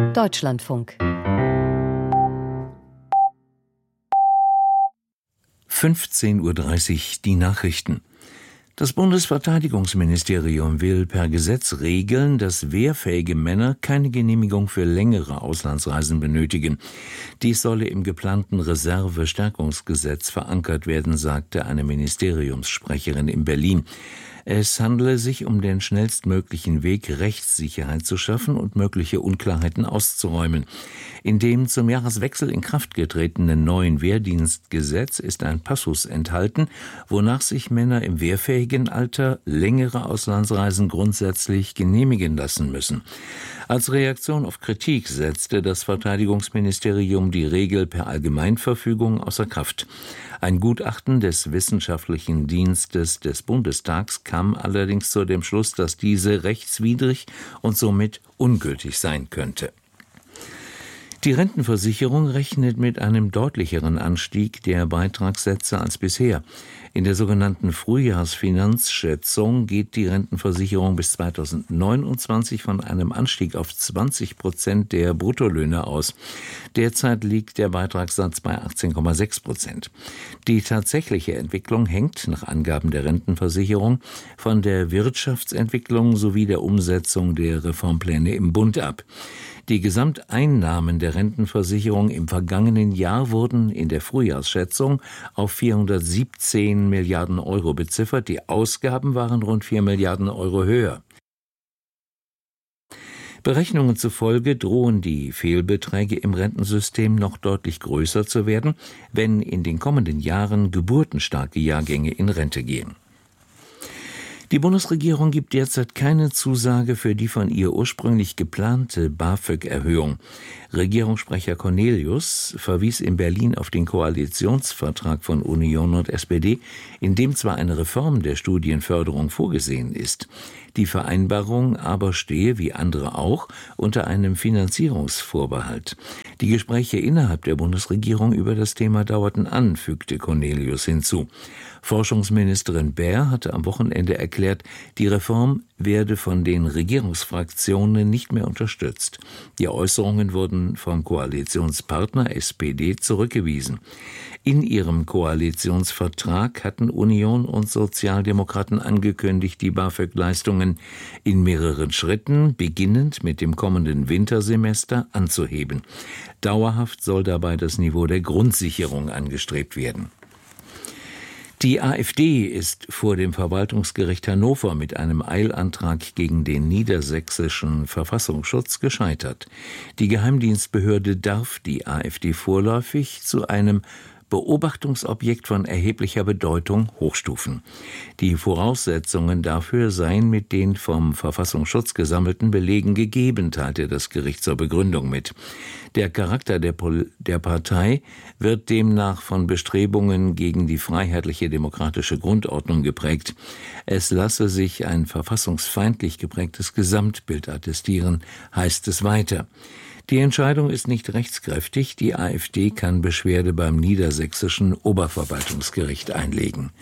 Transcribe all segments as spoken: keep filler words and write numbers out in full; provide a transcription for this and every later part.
Deutschlandfunk. fünfzehn Uhr dreißig die Nachrichten. Das Bundesverteidigungsministerium will per Gesetz regeln, dass wehrfähige Männer keine Genehmigung für längere Auslandsreisen benötigen. Dies solle im geplanten Reserve-Stärkungsgesetz verankert werden, sagte eine Ministeriumssprecherin in Berlin. Es handele sich um den schnellstmöglichen Weg, Rechtssicherheit zu schaffen und mögliche Unklarheiten auszuräumen. In dem zum Jahreswechsel in Kraft getretenen neuen Wehrdienstgesetz ist ein Passus enthalten, wonach sich Männer im wehrfähigen Alter längere Auslandsreisen grundsätzlich genehmigen lassen müssen. Als Reaktion auf Kritik setzte das Verteidigungsministerium die Regel per Allgemeinverfügung außer Kraft. Ein Gutachten des Wissenschaftlichen Dienstes des Bundestags kam allerdings zu dem Schluss, dass diese rechtswidrig und somit ungültig sein könnte. Die Rentenversicherung rechnet mit einem deutlicheren Anstieg der Beitragssätze als bisher. In der sogenannten Frühjahrsfinanzschätzung geht die Rentenversicherung bis zweitausendneunundzwanzig von einem Anstieg auf zwanzig Prozent der Bruttolöhne aus. Derzeit liegt der Beitragssatz bei achtzehn Komma sechs Prozent. Die tatsächliche Entwicklung hängt, nach Angaben der Rentenversicherung, von der Wirtschaftsentwicklung sowie der Umsetzung der Reformpläne im Bund ab. Die Gesamteinnahmen der Rentenversicherung im vergangenen Jahr wurden in der Frühjahrsschätzung auf vierhundertsiebzehn Milliarden Euro beziffert. Die Ausgaben waren rund vier Milliarden Euro höher. Berechnungen zufolge drohen die Fehlbeträge im Rentensystem noch deutlich größer zu werden, wenn in den kommenden Jahren geburtenstarke Jahrgänge in Rente gehen. Die Bundesregierung gibt derzeit keine Zusage für die von ihr ursprünglich geplante BAföG-Erhöhung. Regierungssprecher Cornelius verwies in Berlin auf den Koalitionsvertrag von Union und S P D, in dem zwar eine Reform der Studienförderung vorgesehen ist. Die Vereinbarung aber stehe, wie andere auch, unter einem Finanzierungsvorbehalt. Die Gespräche innerhalb der Bundesregierung über das Thema dauerten an, fügte Cornelius hinzu. Forschungsministerin Baer hatte am Wochenende erklärt, die Reform werde von den Regierungsfraktionen nicht mehr unterstützt. Die Äußerungen wurden vom Koalitionspartner S P D zurückgewiesen. In ihrem Koalitionsvertrag hatten Union und Sozialdemokraten angekündigt, die BAföG-Leistungen in mehreren Schritten, beginnend mit dem kommenden Wintersemester, anzuheben. Dauerhaft soll dabei das Niveau der Grundsicherung angestrebt werden. Die AfD ist vor dem Verwaltungsgericht Hannover mit einem Eilantrag gegen den niedersächsischen Verfassungsschutz gescheitert. Die Geheimdienstbehörde darf die AfD vorläufig zu einem Beobachtungsobjekt von erheblicher Bedeutung hochstufen. Die Voraussetzungen dafür seien mit den vom Verfassungsschutz gesammelten Belegen gegeben, teilte das Gericht zur Begründung mit. Der Charakter der, Pol- der Partei wird demnach von Bestrebungen gegen die freiheitliche demokratische Grundordnung geprägt. Es lasse sich ein verfassungsfeindlich geprägtes Gesamtbild attestieren, heißt es weiter. Die Entscheidung ist nicht rechtskräftig. Die AfD kann Beschwerde beim niedersächsischen Oberverwaltungsgericht einlegen.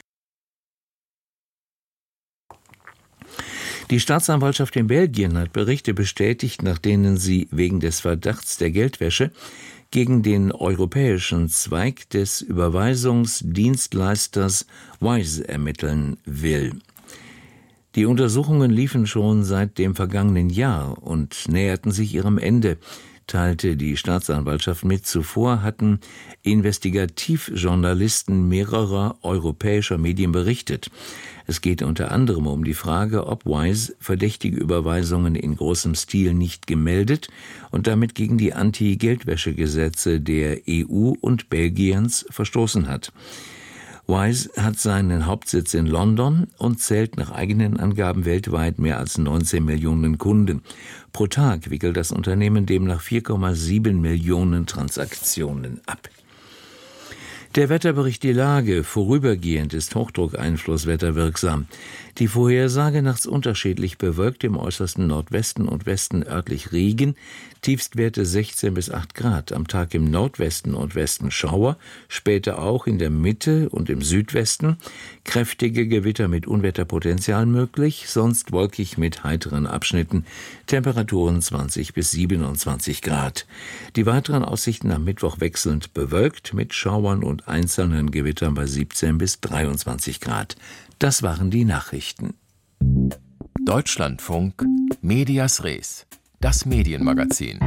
Die Staatsanwaltschaft in Belgien hat Berichte bestätigt, nach denen sie wegen des Verdachts der Geldwäsche gegen den europäischen Zweig des Überweisungsdienstleisters Wise ermitteln will. Die Untersuchungen liefen schon seit dem vergangenen Jahr und näherten sich ihrem Ende, teilte die Staatsanwaltschaft mit. Zuvor hatten Investigativjournalisten mehrerer europäischer Medien berichtet. Es geht unter anderem um die Frage, ob Wise verdächtige Überweisungen in großem Stil nicht gemeldet und damit gegen die Anti-Geldwäsche-Gesetze der E U und Belgiens verstoßen hat. Wise hat seinen Hauptsitz in London und zählt nach eigenen Angaben weltweit mehr als neunzehn Millionen Kunden. Pro Tag wickelt das Unternehmen demnach vier Komma sieben Millionen Transaktionen ab. Der Wetterbericht Die Lage. Vorübergehend ist Hochdruckeinflusswetter wirksam. Die Vorhersage nachts unterschiedlich bewölkt, im äußersten Nordwesten und Westen örtlich Regen, Tiefstwerte sechzehn bis acht Grad. Am Tag im Nordwesten und Westen Schauer, später auch in der Mitte und im Südwesten. Kräftige Gewitter mit Unwetterpotenzial möglich, sonst wolkig mit heiteren Abschnitten. Temperaturen zwanzig bis siebenundzwanzig Grad. Die weiteren Aussichten am Mittwoch wechselnd bewölkt mit Schauern und einzelnen Gewittern bei siebzehn bis dreiundzwanzig Grad. Das waren die Nachrichten. Deutschlandfunk Medias Res, das Medienmagazin.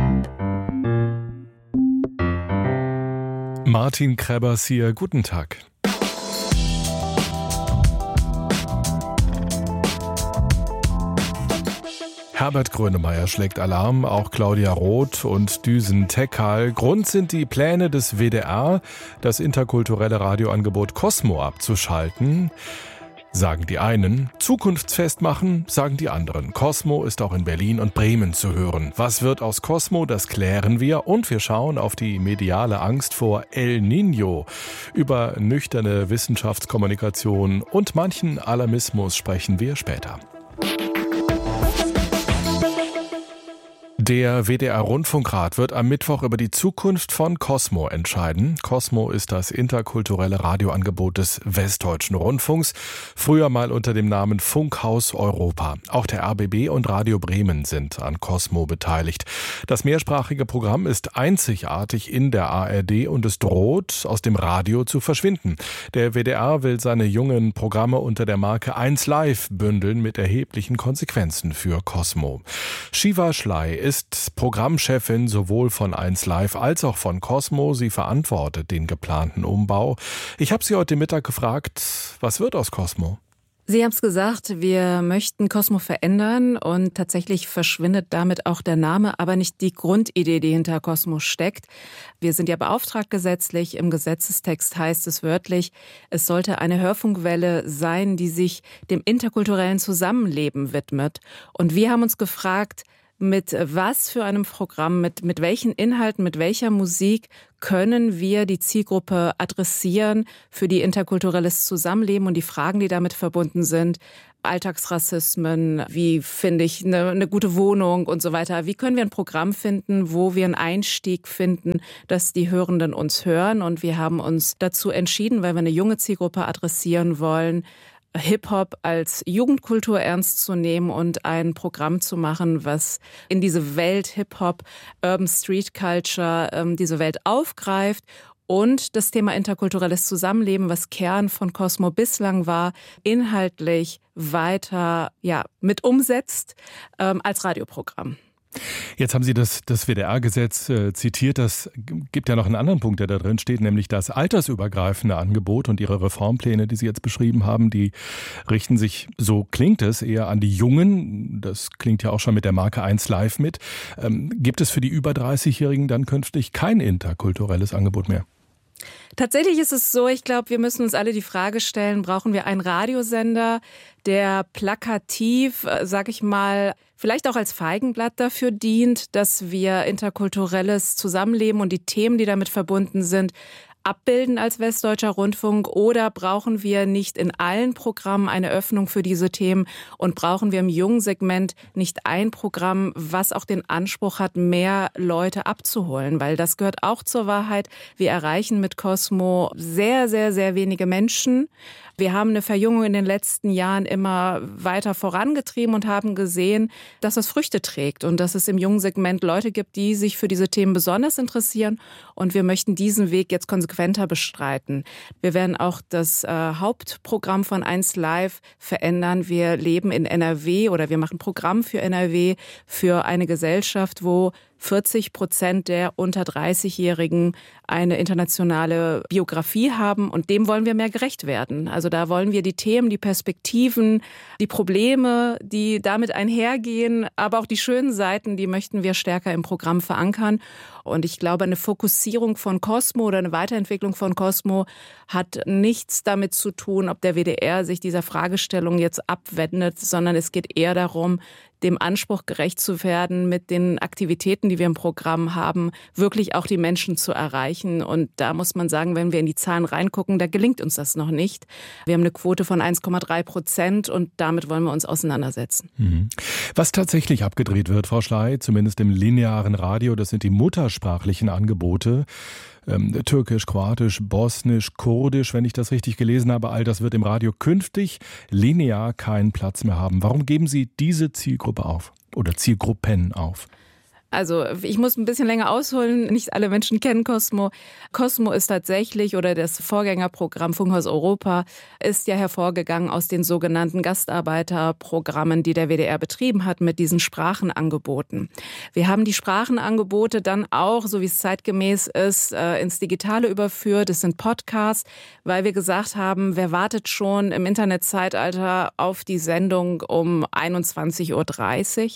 Martin Krebers hier, guten Tag. Herbert Grönemeyer schlägt Alarm, auch Claudia Roth und Düsen Teckal. Grund sind die Pläne des W D R, das interkulturelle Radioangebot Cosmo abzuschalten. Sagen die einen, zukunftsfest machen, sagen die anderen. Cosmo ist auch in Berlin und Bremen zu hören. Was wird aus Cosmo, das klären wir. Und wir schauen auf die mediale Angst vor El Niño. Über nüchterne Wissenschaftskommunikation und manchen Alarmismus sprechen wir später. Der W D R-Rundfunkrat wird am Mittwoch über die Zukunft von Cosmo entscheiden. Cosmo ist das interkulturelle Radioangebot des Westdeutschen Rundfunks, früher mal unter dem Namen Funkhaus Europa. Auch der R B B und Radio Bremen sind an Cosmo beteiligt. Das mehrsprachige Programm ist einzigartig in der A R D und es droht, aus dem Radio zu verschwinden. Der W D R will seine jungen Programme unter der Marke eins Live bündeln mit erheblichen Konsequenzen für Cosmo. Shiva Schley ist ist Programmchefin sowohl von eins Live als auch von Cosmo. Sie verantwortet den geplanten Umbau. Ich habe sie heute Mittag gefragt, was wird aus Cosmo? Sie haben es gesagt, wir möchten Cosmo verändern und tatsächlich verschwindet damit auch der Name, aber nicht die Grundidee, die hinter Cosmo steckt. Wir sind ja beauftragt gesetzlich, im Gesetzestext heißt es wörtlich, es sollte eine Hörfunkwelle sein, die sich dem interkulturellen Zusammenleben widmet. Und wir haben uns gefragt, mit was für einem Programm, mit, mit welchen Inhalten, mit welcher Musik können wir die Zielgruppe adressieren für die interkulturelles Zusammenleben und die Fragen, die damit verbunden sind. Alltagsrassismen, wie finde ich eine, eine gute Wohnung und so weiter. Wie können wir ein Programm finden, wo wir einen Einstieg finden, dass die Hörenden uns hören? Und wir haben uns dazu entschieden, weil wir eine junge Zielgruppe adressieren wollen, Hip-Hop als Jugendkultur ernst zu nehmen und ein Programm zu machen, was in diese Welt Hip-Hop, Urban Street Culture, ähm, diese Welt aufgreift und das Thema interkulturelles Zusammenleben, was Kern von Cosmo bislang war, inhaltlich weiter ja, mit umsetzt ähm, als Radioprogramm. Jetzt haben Sie das, das W D R-Gesetz äh, zitiert. Das gibt ja noch einen anderen Punkt, der da drin steht, nämlich das altersübergreifende Angebot und Ihre Reformpläne, die Sie jetzt beschrieben haben, die richten sich, so klingt es, eher an die Jungen. Das klingt ja auch schon mit der Marke eins Live mit. Ähm, gibt es für die über dreißigjährigen dann künftig kein interkulturelles Angebot mehr? Tatsächlich ist es so, ich glaube, wir müssen uns alle die Frage stellen, brauchen wir einen Radiosender, der plakativ, sag ich mal, vielleicht auch als Feigenblatt dafür dient, dass wir interkulturelles Zusammenleben und die Themen, die damit verbunden sind, abbilden als Westdeutscher Rundfunk, oder brauchen wir nicht in allen Programmen eine Öffnung für diese Themen und brauchen wir im jungen Segment nicht ein Programm, was auch den Anspruch hat, mehr Leute abzuholen, weil das gehört auch zur Wahrheit. Wir erreichen mit Cosmo sehr, sehr, sehr wenige Menschen. Wir haben eine Verjüngung in den letzten Jahren immer weiter vorangetrieben und haben gesehen, dass das Früchte trägt und dass es im jungen Segment Leute gibt, die sich für diese Themen besonders interessieren. Und wir möchten diesen Weg jetzt konsequenter bestreiten. Wir werden auch das äh, Hauptprogramm von eins Live verändern. Wir leben in N R W oder wir machen Programm für N R W, für eine Gesellschaft, wo vierzig Prozent der unter dreißigjährigen eine internationale Biografie haben, und dem wollen wir mehr gerecht werden. Also da wollen wir die Themen, die Perspektiven, die Probleme, die damit einhergehen, aber auch die schönen Seiten, die möchten wir stärker im Programm verankern. Und ich glaube, eine Fokussierung von Cosmo oder eine Weiterentwicklung von Cosmo hat nichts damit zu tun, ob der W D R sich dieser Fragestellung jetzt abwendet, sondern es geht eher darum, dem Anspruch gerecht zu werden, mit den Aktivitäten, die wir im Programm haben, wirklich auch die Menschen zu erreichen. Und da muss man sagen, wenn wir in die Zahlen reingucken, da gelingt uns das noch nicht. Wir haben eine Quote von eins Komma drei Prozent und damit wollen wir uns auseinandersetzen. Mhm. Was tatsächlich abgedreht wird, Frau Schley, zumindest im linearen Radio, das sind die muttersprachlichen Angebote. Ähm, Türkisch, Kroatisch, Bosnisch, Kurdisch, wenn ich das richtig gelesen habe, all das wird im Radio künftig linear keinen Platz mehr haben. Warum geben Sie diese Zielgruppe auf oder Zielgruppen auf? Also ich muss ein bisschen länger ausholen. Nicht alle Menschen kennen Cosmo. Cosmo ist tatsächlich, oder das Vorgängerprogramm Funkhaus Europa, ist ja hervorgegangen aus den sogenannten Gastarbeiterprogrammen, die der W D R betrieben hat mit diesen Sprachenangeboten. Wir haben die Sprachenangebote dann auch, so wie es zeitgemäß ist, ins Digitale überführt. Es sind Podcasts, weil wir gesagt haben, wer wartet schon im Internetzeitalter auf die Sendung um einundzwanzig Uhr dreißig?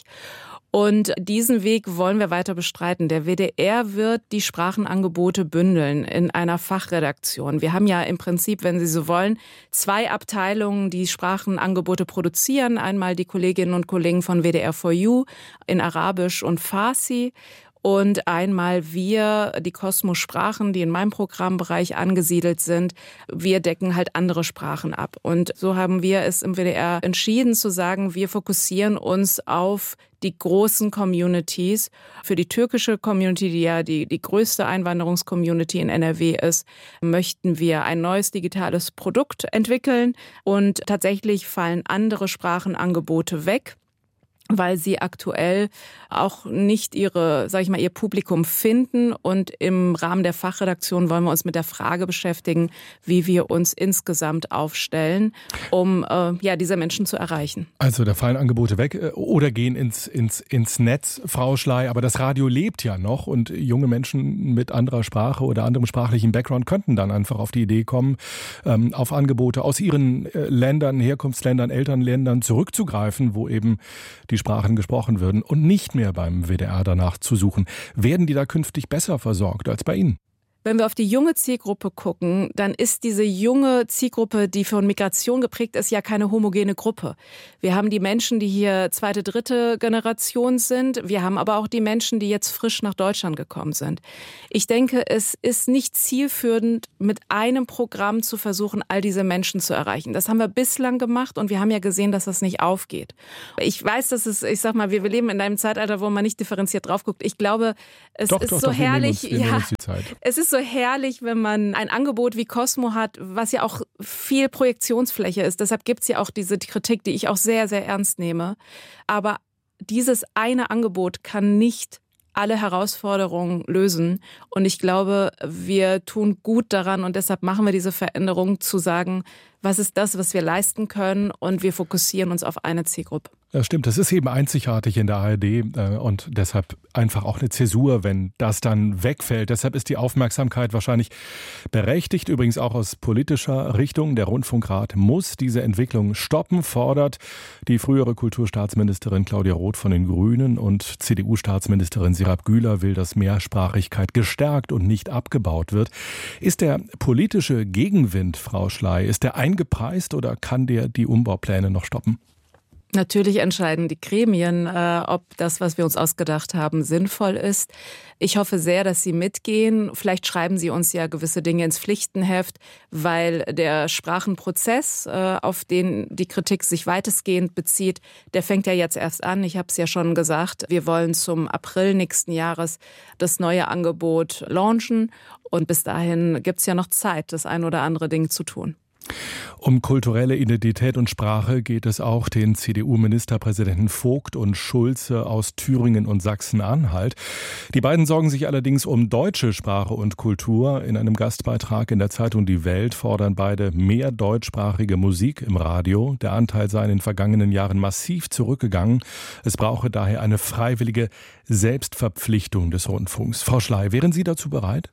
Und diesen Weg wollen wir weiter bestreiten. Der W D R wird die Sprachenangebote bündeln in einer Fachredaktion. Wir haben ja im Prinzip, wenn Sie so wollen, zwei Abteilungen, die Sprachenangebote produzieren. Einmal die Kolleginnen und Kollegen von W D R for You in Arabisch und Farsi. Und einmal wir, die Cosmo-Sprachen, die in meinem Programmbereich angesiedelt sind, wir decken halt andere Sprachen ab. Und so haben wir es im W D R entschieden zu sagen, wir fokussieren uns auf die großen Communities. Für die türkische Community, die ja die, die größte Einwanderungscommunity in N R W ist, möchten wir ein neues digitales Produkt entwickeln. Und tatsächlich fallen andere Sprachenangebote weg, weil sie aktuell auch nicht ihre, sag ich mal, ihr Publikum finden. Und im Rahmen der Fachredaktion wollen wir uns mit der Frage beschäftigen, wie wir uns insgesamt aufstellen, um äh, ja diese Menschen zu erreichen. Also da fallen Angebote weg äh, oder gehen ins, ins, ins Netz, Frau Schley. Aber das Radio lebt ja noch und junge Menschen mit anderer Sprache oder anderem sprachlichen Background könnten dann einfach auf die Idee kommen, ähm, auf Angebote aus ihren äh, Ländern, Herkunftsländern, Elternländern zurückzugreifen, wo eben die Sprachen gesprochen würden und nicht mehr beim W D R danach zu suchen. Werden die da künftig besser versorgt als bei Ihnen? Wenn wir auf die junge Zielgruppe gucken, dann ist diese junge Zielgruppe, die von Migration geprägt ist, ja keine homogene Gruppe. Wir haben die Menschen, die hier zweite, dritte Generation sind. Wir haben aber auch die Menschen, die jetzt frisch nach Deutschland gekommen sind. Ich denke, es ist nicht zielführend, mit einem Programm zu versuchen, all diese Menschen zu erreichen. Das haben wir bislang gemacht und wir haben ja gesehen, dass das nicht aufgeht. Ich weiß, dass es, ich sag mal, wir, wir leben in einem Zeitalter, wo man nicht differenziert drauf guckt. Ich glaube, es doch, ist doch, so doch, herrlich. Wir nehmen uns, wir nehmen uns die Zeit. Es ist so herrlich, wenn man ein Angebot wie Cosmo hat, was ja auch viel Projektionsfläche ist. Deshalb gibt es ja auch diese Kritik, die ich auch sehr, sehr ernst nehme. Aber dieses eine Angebot kann nicht alle Herausforderungen lösen. Und ich glaube, wir tun gut daran und deshalb machen wir diese Veränderung zu sagen, was ist das, was wir leisten können und wir fokussieren uns auf eine Zielgruppe. Ja, stimmt. Das ist eben einzigartig in der A R D und deshalb einfach auch eine Zäsur, wenn das dann wegfällt. Deshalb ist die Aufmerksamkeit wahrscheinlich berechtigt, übrigens auch aus politischer Richtung. Der Rundfunkrat muss diese Entwicklung stoppen, fordert die frühere Kulturstaatsministerin Claudia Roth von den Grünen und C D U-Staatsministerin Serap Güler will, dass Mehrsprachigkeit gestärkt und nicht abgebaut wird. Ist der politische Gegenwind, Frau Schley, ist der eingepreist oder kann der die Umbaupläne noch stoppen? Natürlich entscheiden die Gremien, äh, ob das, was wir uns ausgedacht haben, sinnvoll ist. Ich hoffe sehr, dass Sie mitgehen. Vielleicht schreiben Sie uns ja gewisse Dinge ins Pflichtenheft, weil der Sprachenprozess, äh, auf den die Kritik sich weitestgehend bezieht, der fängt ja jetzt erst an. Ich habe es ja schon gesagt, wir wollen zum April nächsten Jahres das neue Angebot launchen. Und bis dahin gibt es ja noch Zeit, das ein oder andere Ding zu tun. Um kulturelle Identität und Sprache geht es auch den C D U-Ministerpräsidenten Vogt und Schulze aus Thüringen und Sachsen-Anhalt. Die beiden sorgen sich allerdings um deutsche Sprache und Kultur. In einem Gastbeitrag in der Zeitung Die Welt fordern beide mehr deutschsprachige Musik im Radio. Der Anteil sei in den vergangenen Jahren massiv zurückgegangen. Es brauche daher eine freiwillige Selbstverpflichtung des Rundfunks. Frau Schley, wären Sie dazu bereit?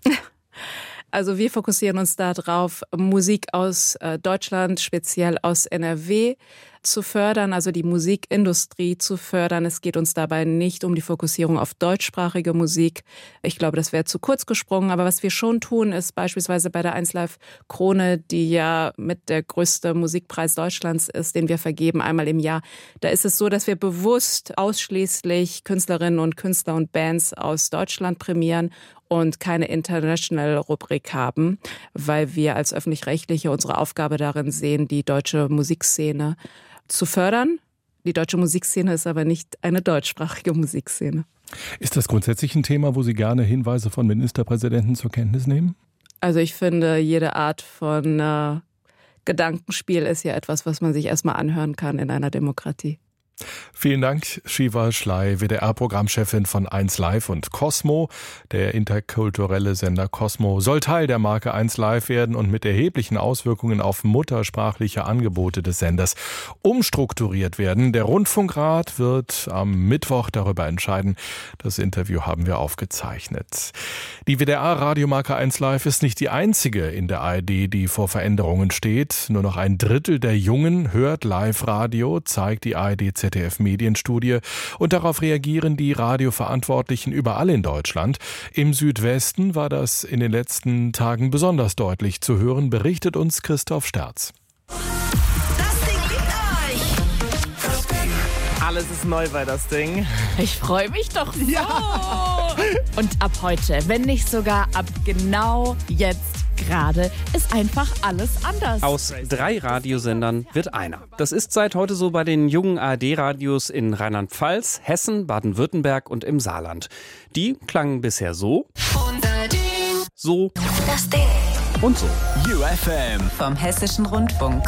Also wir fokussieren uns darauf, Musik aus Deutschland, speziell aus N R W, zu fördern, also die Musikindustrie zu fördern. Es geht uns dabei nicht um die Fokussierung auf deutschsprachige Musik. Ich glaube, das wäre zu kurz gesprungen. Aber was wir schon tun, ist beispielsweise bei der eins Live Krone, die ja mit der größte Musikpreis Deutschlands ist, den wir vergeben einmal im Jahr. Da ist es so, dass wir bewusst ausschließlich Künstlerinnen und Künstler und Bands aus Deutschland prämieren und keine International-Rubrik haben, weil wir als Öffentlich-Rechtliche unsere Aufgabe darin sehen, die deutsche Musikszene zu fördern. Die deutsche Musikszene ist aber nicht eine deutschsprachige Musikszene. Ist das grundsätzlich ein Thema, wo Sie gerne Hinweise von Ministerpräsidenten zur Kenntnis nehmen? Also ich finde, jede Art von äh, Gedankenspiel ist ja etwas, was man sich erstmal anhören kann in einer Demokratie. Vielen Dank, Shiva Schley, W D R-Programmchefin von eins Live und Cosmo. Der interkulturelle Sender Cosmo soll Teil der Marke eins Live werden und mit erheblichen Auswirkungen auf muttersprachliche Angebote des Senders umstrukturiert werden. Der Rundfunkrat wird am Mittwoch darüber entscheiden. Das Interview haben wir aufgezeichnet. Die W D R-Radiomarke eins Live ist nicht die einzige in der A R D, die vor Veränderungen steht. Nur noch ein Drittel der Jungen hört Live-Radio, zeigt die A R D Z D F-Medienstudie, und darauf reagieren die Radioverantwortlichen überall in Deutschland. Im Südwesten war das in den letzten Tagen besonders deutlich zu hören, berichtet uns Christoph Sterz. Das Ding liegt euch! Alles ist neu bei das Ding. Ich freue mich doch so. Ja. Und ab heute, wenn nicht sogar ab genau jetzt gerade, ist einfach alles anders. Aus drei Radiosendern wird einer. Das ist seit heute so bei den jungen A R D-Radios in Rheinland-Pfalz, Hessen, Baden-Württemberg und im Saarland. Die klangen bisher so, so, Das Ding. und so. U F M Vom Hessischen Rundfunk.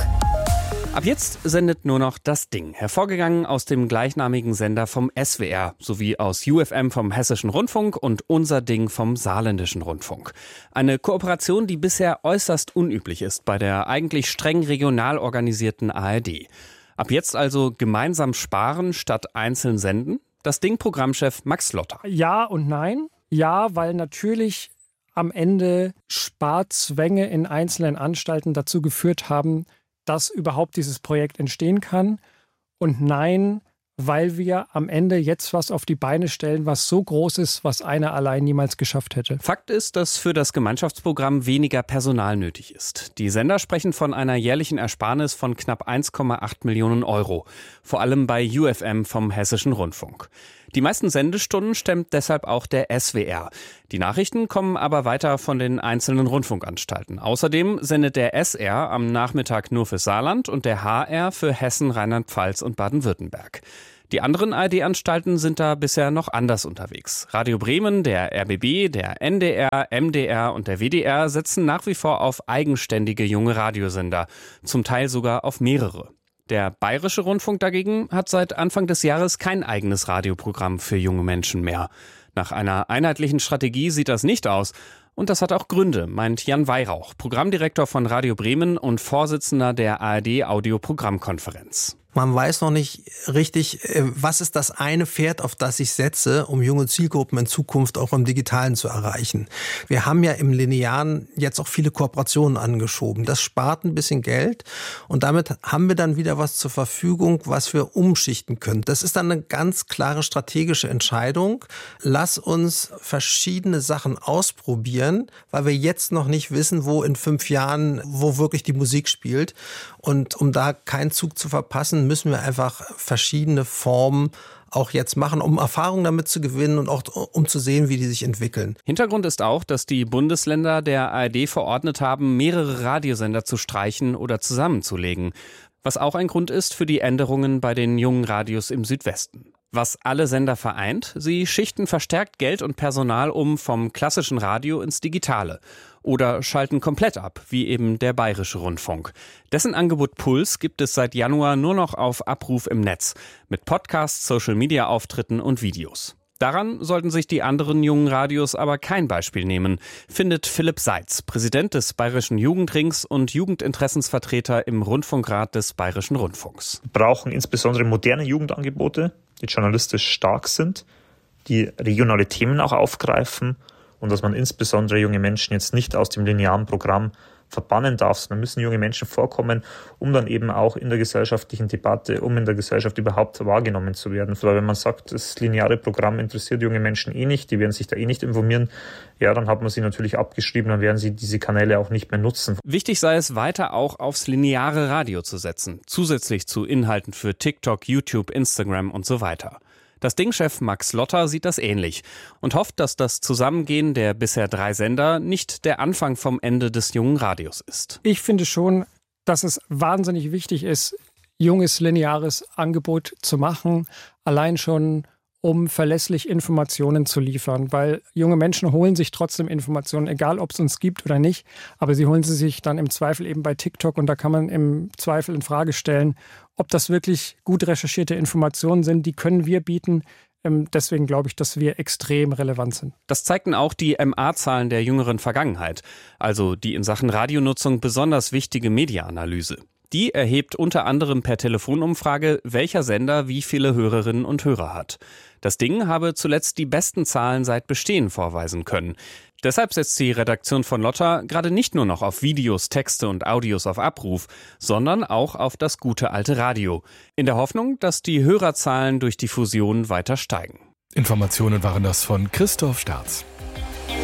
Ab jetzt sendet nur noch das Ding, hervorgegangen aus dem gleichnamigen Sender vom S W R, sowie aus U F M vom Hessischen Rundfunk und Unser Ding vom Saarländischen Rundfunk. Eine Kooperation, die bisher äußerst unüblich ist bei der eigentlich streng regional organisierten A R D. Ab jetzt also gemeinsam sparen statt einzeln senden? Das Ding-Programmchef Max Lotter. Ja und nein. Ja, weil natürlich am Ende Sparzwänge in einzelnen Anstalten dazu geführt haben, dass überhaupt dieses Projekt entstehen kann. Und nein, weil wir am Ende jetzt was auf die Beine stellen, was so groß ist, was einer allein niemals geschafft hätte. Fakt ist, dass für das Gemeinschaftsprogramm weniger Personal nötig ist. Die Sender sprechen von einer jährlichen Ersparnis von knapp eins Komma acht Millionen Euro. Vor allem bei U F M vom Hessischen Rundfunk. Die meisten Sendestunden stemmt deshalb auch der S W R. Die Nachrichten kommen aber weiter von den einzelnen Rundfunkanstalten. Außerdem sendet der S R am Nachmittag nur für Saarland und der H R für Hessen, Rheinland-Pfalz und Baden-Württemberg. Die anderen A R D-Anstalten sind da bisher noch anders unterwegs. Radio Bremen, der R B B, der N D R, M D R und der W D R setzen nach wie vor auf eigenständige junge Radiosender, zum Teil sogar auf mehrere. Der Bayerische Rundfunk dagegen hat seit Anfang des Jahres kein eigenes Radioprogramm für junge Menschen mehr. Nach einer einheitlichen Strategie sieht das nicht aus. Und das hat auch Gründe, meint Jan Weihrauch, Programmdirektor von Radio Bremen und Vorsitzender der A R D-Audioprogrammkonferenz. Man weiß noch nicht richtig, was ist das eine Pferd, auf das ich setze, um junge Zielgruppen in Zukunft auch im Digitalen zu erreichen. Wir haben ja im Linearen jetzt auch viele Kooperationen angeschoben. Das spart ein bisschen Geld und damit haben wir dann wieder was zur Verfügung, was wir umschichten können. Das ist dann eine ganz klare strategische Entscheidung. Lass uns verschiedene Sachen ausprobieren, weil wir jetzt noch nicht wissen, wo in fünf Jahren, wo wirklich die Musik spielt. Und um da keinen Zug zu verpassen, müssen wir einfach verschiedene Formen auch jetzt machen, um Erfahrungen damit zu gewinnen und auch um zu sehen, wie die sich entwickeln. Hintergrund ist auch, dass die Bundesländer der A R D verordnet haben, mehrere Radiosender zu streichen oder zusammenzulegen. Was auch ein Grund ist für die Änderungen bei den jungen Radios im Südwesten. Was alle Sender vereint, sie schichten verstärkt Geld und Personal um vom klassischen Radio ins Digitale. Oder schalten komplett ab, wie eben der Bayerische Rundfunk. Dessen Angebot Puls gibt es seit Januar nur noch auf Abruf im Netz, mit Podcasts, Social-Media-Auftritten und Videos. Daran sollten sich die anderen jungen Radios aber kein Beispiel nehmen, findet Philipp Seitz, Präsident des Bayerischen Jugendrings und Jugendinteressensvertreter im Rundfunkrat des Bayerischen Rundfunks. Wir brauchen insbesondere moderne Jugendangebote, die journalistisch stark sind, die regionale Themen auch aufgreifen und dass man insbesondere junge Menschen jetzt nicht aus dem linearen Programm verbannen darf, sondern müssen junge Menschen vorkommen, um dann eben auch in der gesellschaftlichen Debatte, um in der Gesellschaft überhaupt wahrgenommen zu werden. Weil wenn man sagt, das lineare Programm interessiert junge Menschen eh nicht, die werden sich da eh nicht informieren, ja, dann hat man sie natürlich abgeschrieben, dann werden sie diese Kanäle auch nicht mehr nutzen. Wichtig sei es, weiter auch aufs lineare Radio zu setzen, zusätzlich zu Inhalten für TikTok, YouTube, Instagram und so weiter. Das Ding-Chef Max Lotter sieht das ähnlich und hofft, dass das Zusammengehen der bisher drei Sender nicht der Anfang vom Ende des jungen Radios ist. Ich finde schon, dass es wahnsinnig wichtig ist, junges, lineares Angebot zu machen, allein schon um verlässlich Informationen zu liefern, weil junge Menschen holen sich trotzdem Informationen, egal ob es uns gibt oder nicht, aber sie holen sie sich dann im Zweifel eben bei TikTok und da kann man im Zweifel in Frage stellen, ob das wirklich gut recherchierte Informationen sind, die können wir bieten. Deswegen glaube ich, dass wir extrem relevant sind. Das zeigten auch die M A-Zahlen der jüngeren Vergangenheit, also die in Sachen Radionutzung besonders wichtige Media-Analyse. Die erhebt unter anderem per Telefonumfrage, welcher Sender wie viele Hörerinnen und Hörer hat. Das Ding habe zuletzt die besten Zahlen seit Bestehen vorweisen können. Deshalb setzt die Redaktion von Lotter gerade nicht nur noch auf Videos, Texte und Audios auf Abruf, sondern auch auf das gute alte Radio. In der Hoffnung, dass die Hörerzahlen durch die Fusion weiter steigen. Informationen waren das von Christoph Staats.